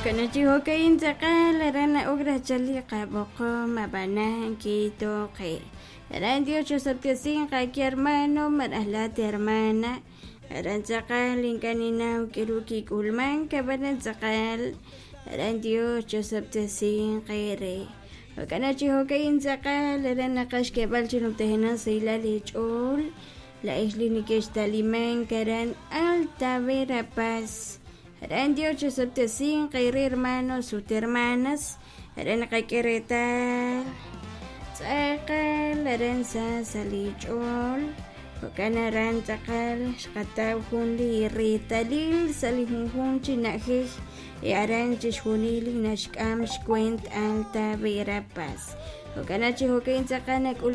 Kanachiho kain sakal rana ogra chali qaboko mabana kito que eran 1875 que hermano marahlat hermana eran sakal inkanina kiruki kulman kabanan sakal eran 1875 re Kanachiho kain sakal rana qash que balchino tehna sila lichol la islini que está liman karan Alta Verapaz. Eran 1875 hermanos, sus hermanas, eran caqueretal, sacal, eran salichol, ocanaran sacal, shkataw hundi ritalil, salihun chinajij, y aran chishunil nashkam shkwent Alta Verapaz. Ocanachi hokain sakanak